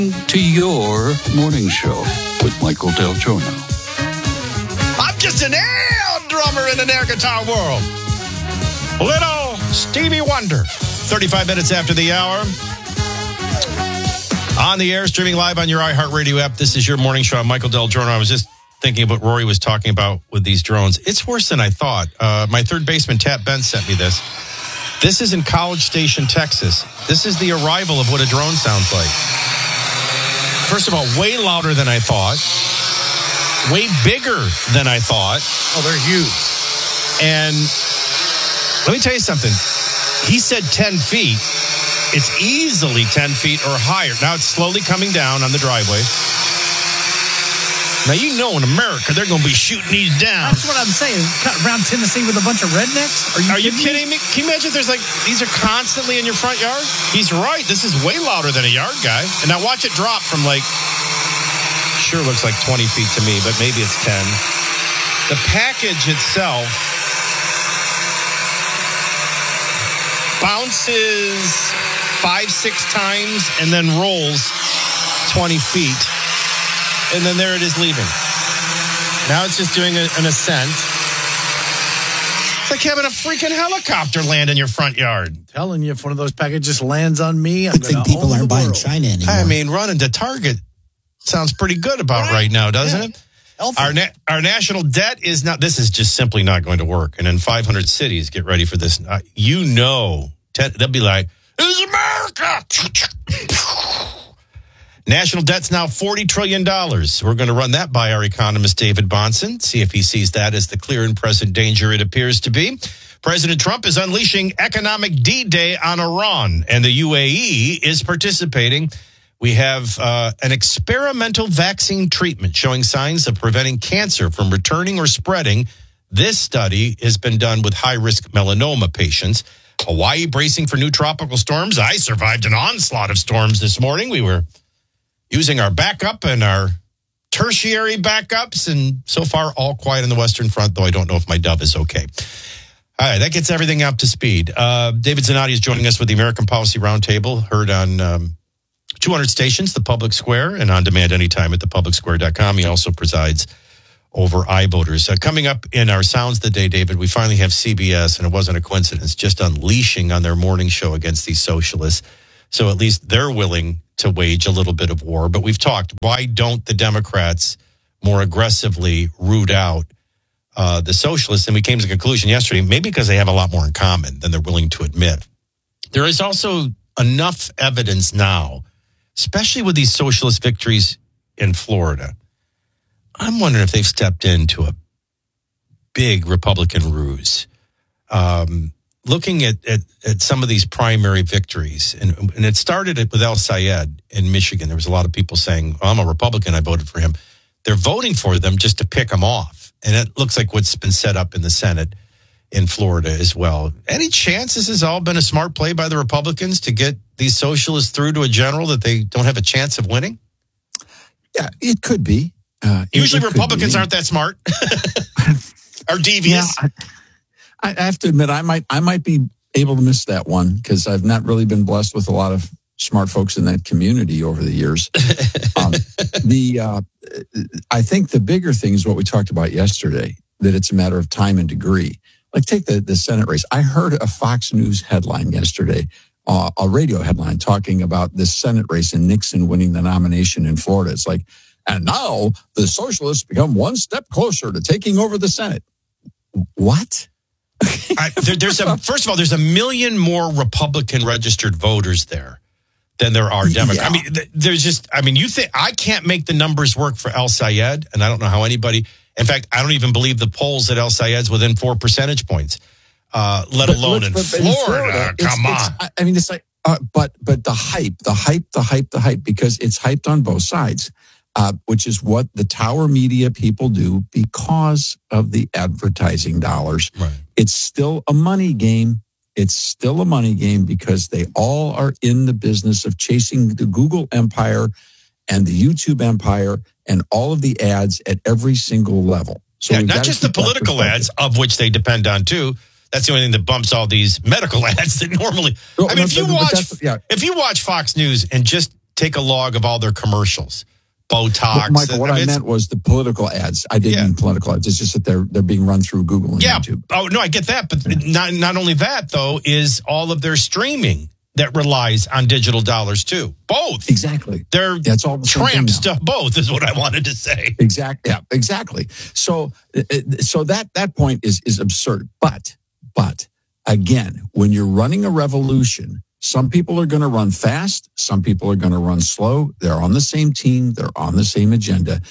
To your morning show with Michael Del Giorno. I'm just an air drummer in an air guitar world. Little Stevie Wonder. 35 minutes after the hour. On the air, streaming live on your iHeartRadio app. This is your morning show. I'm Michael Del Giorno. I was just thinking of what Rory was talking about with these drones. It's worse than I thought. My third baseman, Tat Ben, sent me this. This is in College Station, Texas. This is the arrival of what a drone sounds like. First of all, way louder than I thought. Way bigger than I thought. Oh, they're huge. And let me tell you something. He said 10 feet. It's easily 10 feet or higher. Now it's slowly coming down on the driveway. Now, you know in America, they're going to be shooting these down. That's what I'm saying. Cut around Tennessee with a bunch of rednecks? Are you kidding me? Can you imagine if there's these are constantly in your front yard? He's right. This is way louder than a yard guy. And now watch it drop from sure looks like 20 feet to me, but maybe it's 10. The package itself bounces 5-6 times and then rolls 20 feet. And then there it is leaving. Now it's just doing an ascent. It's like having a freaking helicopter land in your front yard. I'm telling you, if one of those packages lands on me, I'm Good thing people aren't buying China anymore. I mean, running to Target sounds pretty good about right now, doesn't it? Our national debt is not, this is just simply not going to work. And in 500 cities, get ready for this. They'll be like, this is America. National debt's now $40 trillion. We're going to run that by our economist, David Bahnsen, see if he sees that as the clear and present danger it appears to be. President Trump is unleashing economic D-Day on Iran, and the UAE is participating. We have an experimental vaccine treatment showing signs of preventing cancer from returning or spreading. This study has been done with high-risk melanoma patients. Hawaii bracing for new tropical storms. I survived an onslaught of storms this morning. We were using our backup and our tertiary backups, and so far all quiet on the Western Front, though I don't know if my Dove is okay. All right, that gets everything up to speed. David Zanotti is joining us with the American Policy Roundtable, heard on 200 stations, the Public Square, and on demand anytime at thepublicsquare.com. He also presides over iVoters. Coming up in our Sounds of the Day, David, we finally have CBS, and it wasn't a coincidence, just unleashing on their morning show against these socialists. So at least they're willing to wage a little bit of war. But we've talked, why don't the Democrats more aggressively root out the socialists? And we came to the conclusion yesterday, maybe because they have a lot more in common than they're willing to admit. There is also enough evidence now, especially with these socialist victories in Florida. I'm wondering if they've stepped into a big Republican ruse. Looking at some of these primary victories, and it started with El Sayed in Michigan. There was a lot of people saying, I'm a Republican, I voted for him. They're voting for them just to pick them off. And it looks like what's been set up in the Senate in Florida as well. Any chance this has all been a smart play by the Republicans to get these socialists through to a general that they don't have a chance of winning? Yeah, it could be. Usually Republicans aren't that smart. Or devious. Yeah, I have to admit, I might be able to miss that one because I've not really been blessed with a lot of smart folks in that community over the years. I think the bigger thing is what we talked about yesterday, that it's a matter of time and degree. Like take the Senate race. I heard a Fox News headline yesterday, a radio headline talking about this Senate race and Nixon winning the nomination in Florida. It's like, and now the socialists become one step closer to taking over the Senate. What? First of all, there's 1 million more Republican registered voters there than there are Democrats. Yeah. You think I can't make the numbers work for El Sayed, and I don't know how anybody. In fact, I don't even believe the polls that El Sayed's within 4 percentage points, let alone in Florida. Come on. It's like, but the hype, because it's hyped on both sides. Which is what the Tower Media people do because of the advertising dollars. Right. It's still a money game. It's still a money game because they all are in the business of chasing the Google empire and the YouTube empire and all of the ads at every single level. So not just the political ads, of which they depend on too. That's the only thing that bumps all these medical ads that normally. If you watch Fox News and just take a log of all their commercials, Botox. Michael, what I meant was the political ads. I didn't mean political ads. It's just that they're being run through Google and YouTube. Oh, no, I get that. But not only that, though, is all of their streaming that relies on digital dollars, too. Both. Exactly. That's all tramp stuff. Both is what I wanted to say. Exactly. Yeah, exactly. So that point is absurd. But again, when you're running a revolution, some people are going to run fast. Some people are going to run slow. They're on the same team. They're on the same agenda.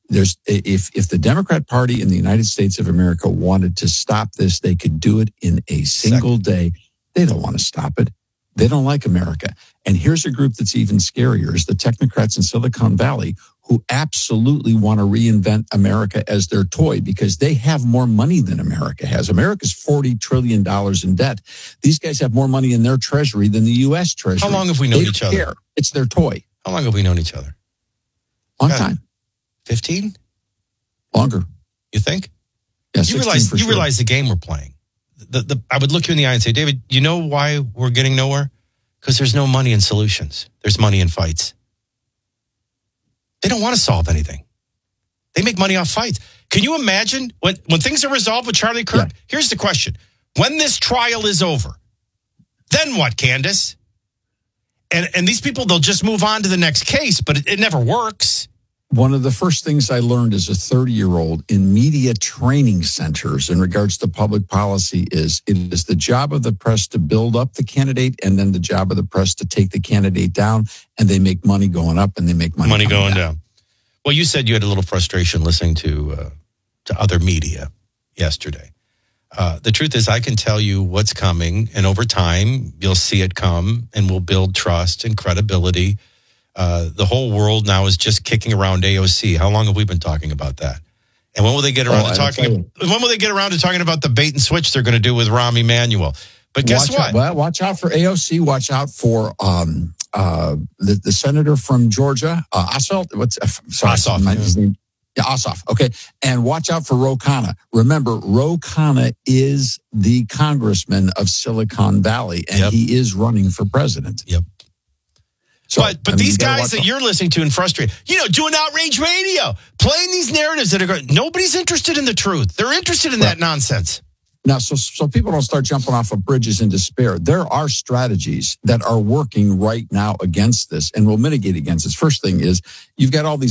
If the Democrat Party in the United States of America wanted to stop this, they could do it in a single day. They don't want to stop it. They don't like America. And here's a group that's even scarier, is the technocrats in Silicon Valley, who absolutely want to reinvent America as their toy because they have more money than America has. America's $40 trillion in debt. These guys have more money in their treasury than the U.S. Treasury. How long have we known each other? It's their toy. How long have we known each other? Long time. 15? Longer. You think? Yeah, you realize the game we're playing. I would look you in the eye and say, David, you know why we're getting nowhere? Because there's no money in solutions. There's money in fights. They don't want to solve anything. They make money off fights. Can you imagine when things are resolved with Charlie Kirk? Yeah. Here's the question. When this trial is over, then what, Candace? And these people, they'll just move on to the next case, but it never works. One of the first things I learned as a 30-year-old in media training centers in regards to public policy is it is the job of the press to build up the candidate and then the job of the press to take the candidate down, and they make money going up and they make money going down. Well, you said you had a little frustration listening to other media yesterday. The truth is, I can tell you what's coming, and over time, you'll see it come, and we'll build trust and credibility. The whole world now is just kicking around AOC. How long have we been talking about that? And when will they get around to talking? When will they get around to talking about the bait and switch they're going to do with Rahm Emanuel? But guess what? Watch out for AOC. Watch out for the senator from Georgia, Ossoff. Ossoff. His name. Yeah, Ossoff. Okay, and watch out for Ro Khanna. Remember, Ro Khanna is the congressman of Silicon Valley, and he is running for president. Yep. So, but these guys that you're listening to and frustrated, doing outrage radio, playing these narratives that are going, nobody's interested in the truth. They're interested in that nonsense. Now, so people don't start jumping off of bridges in despair. There are strategies that are working right now against this and will mitigate against this. First thing is you've got all these